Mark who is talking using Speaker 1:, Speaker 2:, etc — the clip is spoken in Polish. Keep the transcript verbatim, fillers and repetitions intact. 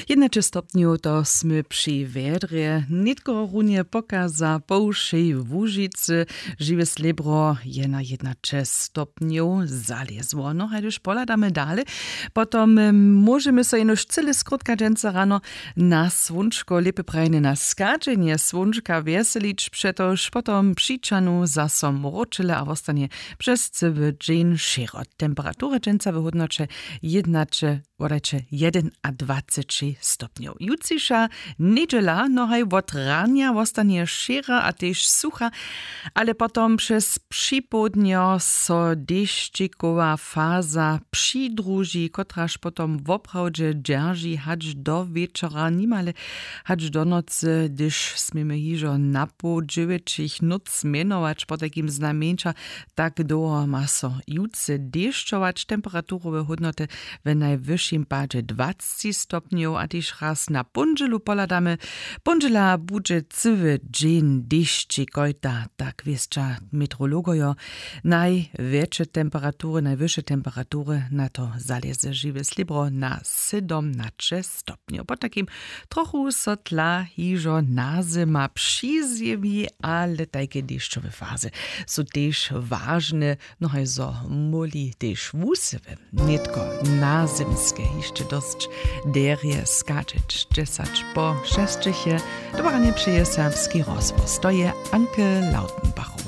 Speaker 1: Jednače stopniu to sme pri vedre, nitko runie pokaza poušej v Łužicy, žiwe slebro je na jednače stopniu zaliezło. No, hajduž poladame dale, potom môžeme sa jenož celé skrótka dženca rano na svunčko, lepe prajne na skáčenie svunčka veselič, přetož potom příčanu zasom ročile a vostanie przez cywy dżin širot. Temperatura dženca vyhodnoče jednače Vodajče jeden a dvadsať stopňov. Juciša nedžela, nohaj od rania vostanie šera a tež sucha, ale potom přes připodnio so deščiková fáza přidruží, kotraž potom v opravdže džerži hač do večera, nimale hač do nocy, když smíme hižo napodživečich noc menovač po takým znamenča, tak dlho má so juce deščovač, temperatúrové hodnoty v najvyšším páče dvadsať stopňov a tiež raz na ponželu poladame. Ponžela bude cywy dżin dešči kojta, tak wieszcza meteorologojo. Najväčšie temperatury, najvyššie temperatury na to zalieze živé slibro na sedemnaście stopňov. Po takým trochu sotla hižo na zima přizjeví, ale tajke deščové fáze sú tiež vážne, no aj zo moli tiež vúsive, netko na zimské jeszcze dość derje skaczeć, dziesać po szeszczychie. Dobranie przyje serbski rozwoz. To je Anke Lautenbachowa.